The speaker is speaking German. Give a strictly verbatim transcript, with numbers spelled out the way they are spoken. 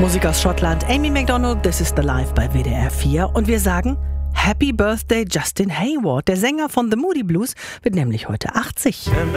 Musik aus Schottland, Amy Macdonald, This is the Life bei W D R vier. Und wir sagen Happy Birthday Justin Hayward. Der Sänger von The Moody Blues wird nämlich heute achtzig.